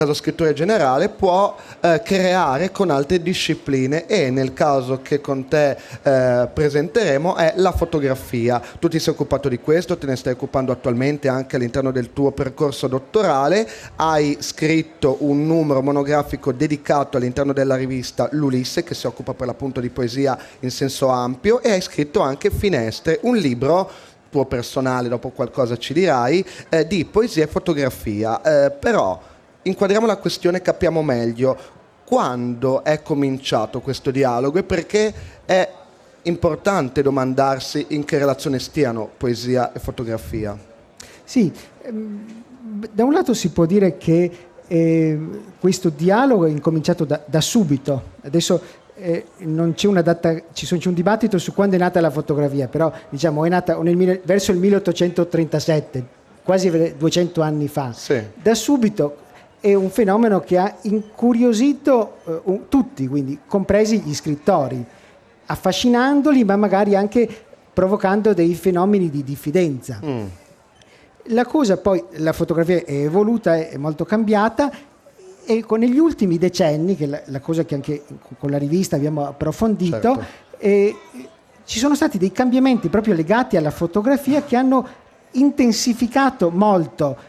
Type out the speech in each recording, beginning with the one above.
caso scrittore generale, può creare con altre discipline, e nel caso che con te presenteremo è la fotografia. Tu ti sei occupato di questo, te ne stai occupando attualmente anche all'interno del tuo percorso dottorale, hai scritto un numero monografico dedicato all'interno della rivista L'Ulisse, che si occupa per l'appunto di poesia in senso ampio, e hai scritto anche Finestre, un libro tuo personale, dopo qualcosa ci dirai, di poesia e fotografia. Però inquadriamo la questione e capiamo meglio quando è cominciato questo dialogo e perché è importante domandarsi in che relazione stiano poesia e fotografia. Sì, da un lato si può dire che questo dialogo è incominciato da subito. Adesso non c'è una data, c'è un dibattito su quando è nata la fotografia, però diciamo è nata verso il 1837, quasi 200 anni fa. Sì. Da subito è un fenomeno che ha incuriosito tutti, quindi compresi gli scrittori, affascinandoli, ma magari anche provocando dei fenomeni di diffidenza. La cosa poi, la fotografia è evoluta, è molto cambiata, e negli ultimi decenni, che è la cosa che anche con la rivista abbiamo approfondito, certo, ci sono stati dei cambiamenti proprio legati alla fotografia che hanno intensificato molto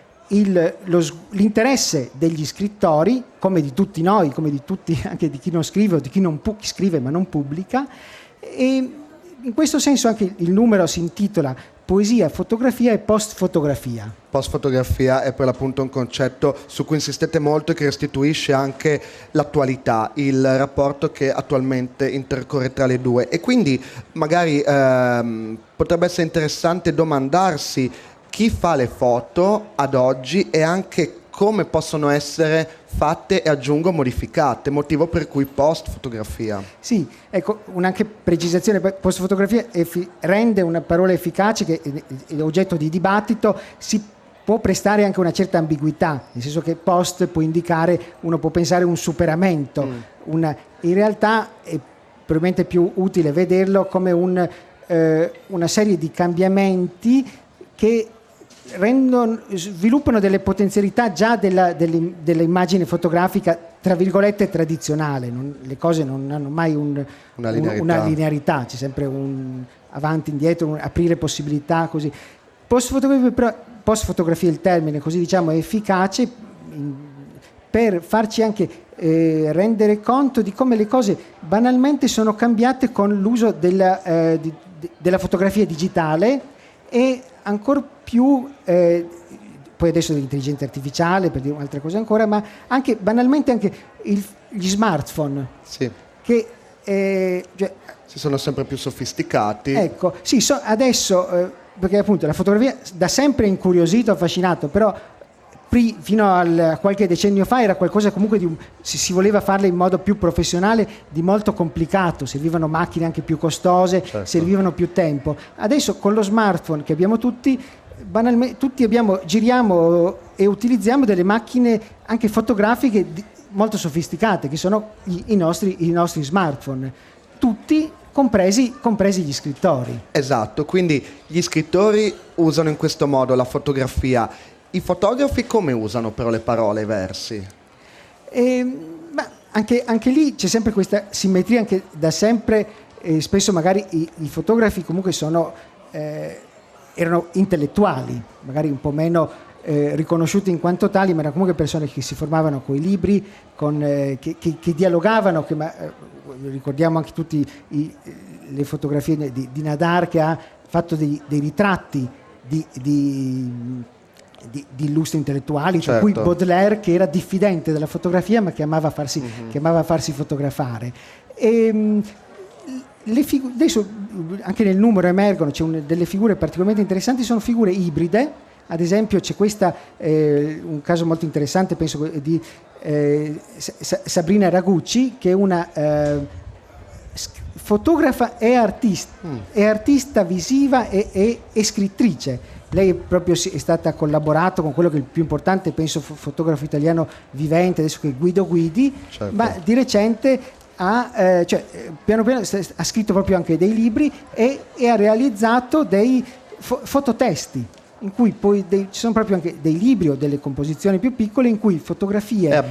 l'interesse degli scrittori, come di tutti noi, come di tutti, anche di chi non scrive o di chi non scrive ma non pubblica, e in questo senso anche il numero si intitola Poesia, fotografia e post-fotografia. Post-fotografia è per l'appunto un concetto su cui insistete molto e che restituisce anche l'attualità, il rapporto che attualmente intercorre tra le due. E quindi magari potrebbe essere interessante domandarsi chi fa le foto ad oggi e anche come possono essere fatte e, aggiungo, modificate, motivo per cui post-fotografia. Sì, ecco, un'anche precisazione: post-fotografia rende una parola efficace che è oggetto di dibattito, si può prestare anche una certa ambiguità, nel senso che post può indicare, uno può pensare un superamento, in realtà è probabilmente più utile vederlo come una serie di cambiamenti che sviluppano delle potenzialità già dell'immagine fotografica, tra virgolette, tradizionale. Le cose non hanno mai una linearità, c'è sempre un avanti, indietro, aprire possibilità, così. Post-fotografia il termine, così diciamo, è efficace per farci anche rendere conto di come le cose banalmente sono cambiate con l'uso della fotografia digitale, e ancora più poi adesso dell'intelligenza artificiale, per dire altre cose ancora, ma anche banalmente anche gli smartphone, sì, che si sono sempre più sofisticati. Ecco, sì, adesso perché appunto la fotografia da sempre incuriosito, affascinato, però fino a qualche decennio fa era qualcosa comunque si voleva farla in modo più professionale, di molto complicato, servivano macchine anche più costose, certo, servivano più tempo. Adesso con lo smartphone che abbiamo tutti, banalmente tutti giriamo e utilizziamo delle macchine anche fotografiche molto sofisticate, che sono i nostri smartphone, tutti compresi gli scrittori. Esatto, quindi gli scrittori usano in questo modo la fotografia. I fotografi come usano però le parole e i versi? Anche lì c'è sempre questa simmetria, anche da sempre. Spesso magari i fotografi comunque erano intellettuali, magari un po' meno riconosciuti in quanto tali, ma erano comunque persone che si formavano con i libri, che dialogavano, ricordiamo anche tutti le fotografie di Nadar, che ha fatto dei ritratti di illustri intellettuali, certo, tra cui Baudelaire, che era diffidente della fotografia ma che amava farsi fotografare. Adesso anche nel numero emergono, delle figure particolarmente interessanti, sono figure ibride. Ad esempio c'è un caso molto interessante, penso, di Sabrina Ragucci, che è una fotografa e artista, è artista visiva e scrittrice. Lei proprio è stata collaborato con quello che è il più importante, penso, fotografo italiano vivente adesso, che è Guido Guidi, certo, ma di recente piano piano ha scritto proprio anche dei libri e ha realizzato dei fototesti in cui poi ci sono proprio anche dei libri o delle composizioni più piccole in cui fotografie